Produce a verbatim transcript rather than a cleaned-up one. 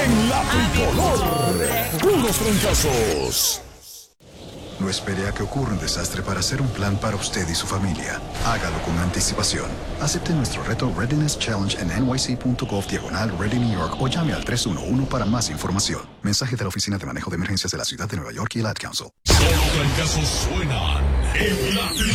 en la tricolor. Puros trancazos. No espere a que ocurra un desastre para hacer un plan para usted y su familia. Hágalo con anticipación. Acepte nuestro reto Readiness Challenge en N Y C punto gov diagonal Ready New York o llame al tres uno uno para más información. Mensaje de la Oficina de Manejo de Emergencias de la Ciudad de Nueva York y el Ad Council. Solo trancazos suenan en la